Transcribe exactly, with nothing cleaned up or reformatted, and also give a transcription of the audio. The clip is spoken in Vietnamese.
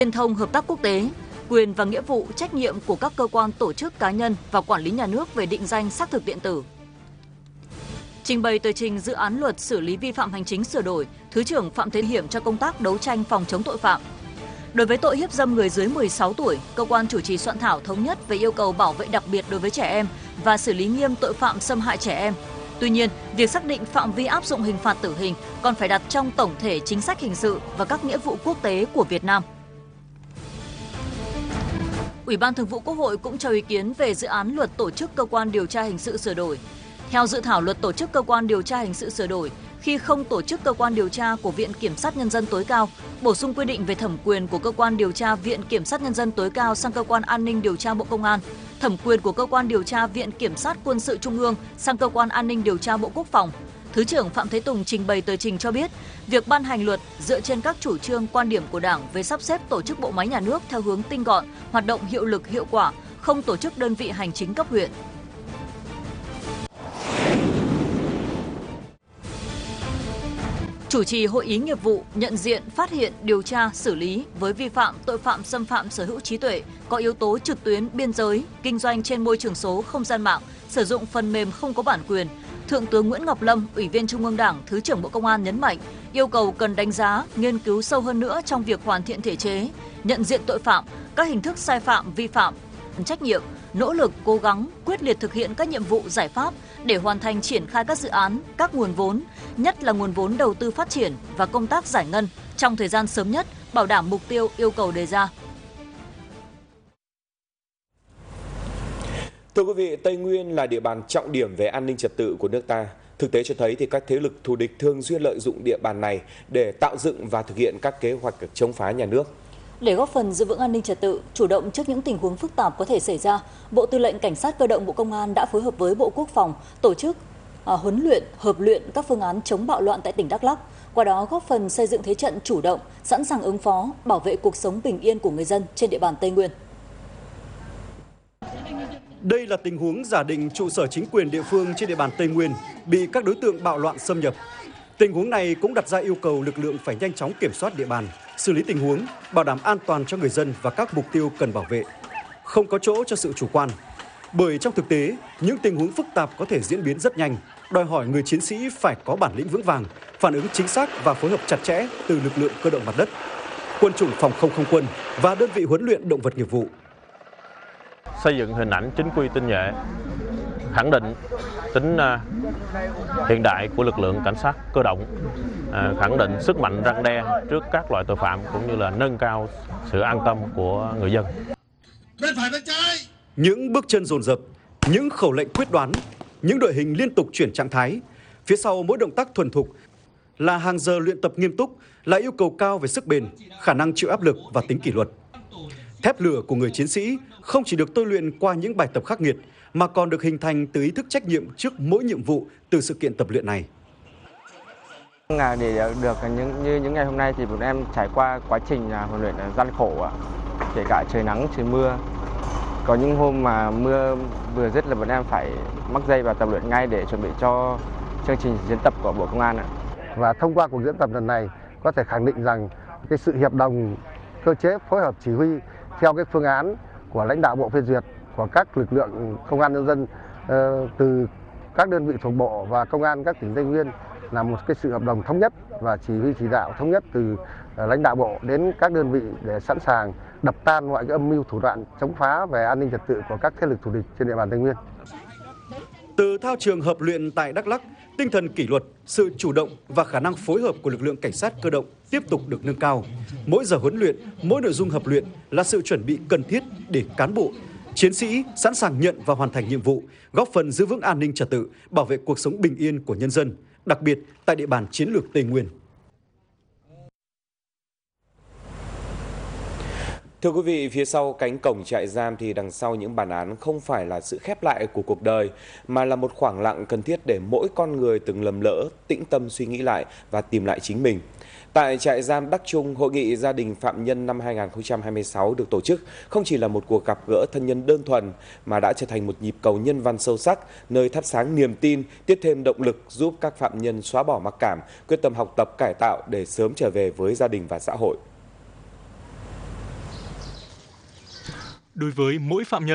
Liên thông hợp tác quốc tế, quyền và nghĩa vụ, trách nhiệm của các cơ quan, tổ chức, cá nhân và quản lý nhà nước về định danh xác thực điện tử. Trình bày tờ trình dự án luật xử lý vi phạm hành chính sửa đổi, Thứ trưởng Phạm Thế Hiểm cho công tác đấu tranh phòng chống tội phạm. Đối với tội hiếp dâm người dưới mười sáu tuổi, cơ quan chủ trì soạn thảo thống nhất về yêu cầu bảo vệ đặc biệt đối với trẻ em và xử lý nghiêm tội phạm xâm hại trẻ em. Tuy nhiên, việc xác định phạm vi áp dụng hình phạt tử hình còn phải đặt trong tổng thể chính sách hình sự và các nghĩa vụ quốc tế của Việt Nam. Ủy ban Thường vụ Quốc hội cũng cho ý kiến về dự án luật tổ chức cơ quan điều tra hình sự sửa đổi. Theo dự thảo luật tổ chức cơ quan điều tra hình sự sửa đổi, khi không tổ chức cơ quan điều tra của Viện Kiểm sát Nhân dân tối cao, bổ sung quy định về thẩm quyền của cơ quan điều tra Viện Kiểm sát Nhân dân tối cao sang cơ quan an ninh điều tra Bộ Công an, thẩm quyền của cơ quan điều tra Viện Kiểm sát Quân sự Trung ương sang cơ quan an ninh điều tra Bộ Quốc phòng, Thứ trưởng Phạm Thế Tùng trình bày tờ trình cho biết, việc ban hành luật dựa trên các chủ trương quan điểm của Đảng về sắp xếp tổ chức bộ máy nhà nước theo hướng tinh gọn, hoạt động hiệu lực hiệu quả, không tổ chức đơn vị hành chính cấp huyện. Chủ trì hội ý nghiệp vụ, nhận diện, phát hiện, điều tra, xử lý với vi phạm tội phạm xâm phạm sở hữu trí tuệ có yếu tố trực tuyến, biên giới, kinh doanh trên môi trường số, không gian mạng, sử dụng phần mềm không có bản quyền. Thượng tướng Nguyễn Ngọc Lâm, Ủy viên Trung ương Đảng, Thứ trưởng Bộ Công an nhấn mạnh, yêu cầu cần đánh giá, nghiên cứu sâu hơn nữa trong việc hoàn thiện thể chế, nhận diện tội phạm, các hình thức sai phạm, vi phạm, trách nhiệm, nỗ lực, cố gắng, quyết liệt thực hiện các nhiệm vụ, giải pháp để hoàn thành triển khai các dự án, các nguồn vốn, nhất là nguồn vốn đầu tư phát triển và công tác giải ngân trong thời gian sớm nhất, bảo đảm mục tiêu, yêu cầu đề ra. Thưa quý vị, Tây Nguyên là địa bàn trọng điểm về an ninh trật tự của nước ta. Thực tế cho thấy thì các thế lực thù địch thường xuyên lợi dụng địa bàn này để tạo dựng và thực hiện các kế hoạch chống phá nhà nước. Để góp phần giữ vững an ninh trật tự, chủ động trước những tình huống phức tạp có thể xảy ra, Bộ Tư lệnh Cảnh sát cơ động Bộ Công an đã phối hợp với Bộ Quốc phòng tổ chức à, huấn luyện, hợp luyện các phương án chống bạo loạn tại tỉnh Đắk Lắk, qua đó góp phần xây dựng thế trận chủ động, sẵn sàng ứng phó, bảo vệ cuộc sống bình yên của người dân trên địa bàn Tây Nguyên. Đây là tình huống giả định trụ sở chính quyền địa phương trên địa bàn Tây Nguyên bị các đối tượng bạo loạn xâm nhập. Tình huống này cũng đặt ra yêu cầu lực lượng phải nhanh chóng kiểm soát địa bàn, xử lý tình huống, bảo đảm an toàn cho người dân và các mục tiêu cần bảo vệ. Không có chỗ cho sự chủ quan. Bởi trong thực tế, những tình huống phức tạp có thể diễn biến rất nhanh, đòi hỏi người chiến sĩ phải có bản lĩnh vững vàng, phản ứng chính xác và phối hợp chặt chẽ từ lực lượng cơ động mặt đất, quân chủng phòng không không quân và đơn vị huấn luyện động vật nghiệp vụ. Xây dựng hình ảnh chính quy tinh nhuệ, khẳng định tính hiện đại của lực lượng cảnh sát cơ động, khẳng định sức mạnh răn đe trước các loại tội phạm cũng như là nâng cao sự an tâm của người dân. Những bước chân dồn dập, những khẩu lệnh quyết đoán, những đội hình liên tục chuyển trạng thái, phía sau mỗi động tác thuần thục là hàng giờ luyện tập nghiêm túc, là yêu cầu cao về sức bền, khả năng chịu áp lực và tính kỷ luật. Thép lửa của người chiến sĩ không chỉ được tôi luyện qua những bài tập khắc nghiệt, mà còn được hình thành từ ý thức trách nhiệm trước mỗi nhiệm vụ từ sự kiện tập luyện này. Để được những như những ngày hôm nay thì bọn em trải qua quá trình huấn luyện gian khổ, kể cả trời nắng trời mưa. Có những hôm mà mưa vừa dứt là bọn em phải mắc dây và tập luyện ngay để chuẩn bị cho chương trình diễn tập của Bộ Công an. Và thông qua cuộc diễn tập lần này có thể khẳng định rằng cái sự hiệp đồng, cơ chế phối hợp chỉ huy theo cái phương án của lãnh đạo Bộ phê duyệt, của các lực lượng công an nhân dân uh, từ các đơn vị thuộc Bộ và công an các tỉnh Tây Nguyên là một cái sự hợp đồng thống nhất và chỉ huy chỉ đạo thống nhất từ uh, lãnh đạo Bộ đến các đơn vị để sẵn sàng đập tan mọi cái âm mưu thủ đoạn chống phá về an ninh trật tự của các thế lực thù địch trên địa bàn Tây Nguyên. Từ thao trường hợp luyện tại Đắk Lắk, tinh thần kỷ luật, sự chủ động và khả năng phối hợp của lực lượng cảnh sát cơ động tiếp tục được nâng cao. Mỗi giờ huấn luyện, mỗi nội dung hợp luyện là sự chuẩn bị cần thiết để cán bộ, chiến sĩ sẵn sàng nhận và hoàn thành nhiệm vụ, góp phần giữ vững an ninh trật tự, bảo vệ cuộc sống bình yên của nhân dân, đặc biệt tại địa bàn chiến lược Tây Nguyên. Thưa quý vị, phía sau cánh cổng trại giam thì đằng sau những bản án không phải là sự khép lại của cuộc đời, mà là một khoảng lặng cần thiết để mỗi con người từng lầm lỡ, tĩnh tâm suy nghĩ lại và tìm lại chính mình. Tại trại giam Đắc Trung, Hội nghị gia đình phạm nhân năm hai nghìn không trăm hai mươi sáu được tổ chức không chỉ là một cuộc gặp gỡ thân nhân đơn thuần, mà đã trở thành một nhịp cầu nhân văn sâu sắc, nơi thắp sáng niềm tin, tiếp thêm động lực giúp các phạm nhân xóa bỏ mặc cảm, quyết tâm học tập cải tạo để sớm trở về với gia đình và xã hội. đối với mỗi phạm nhân.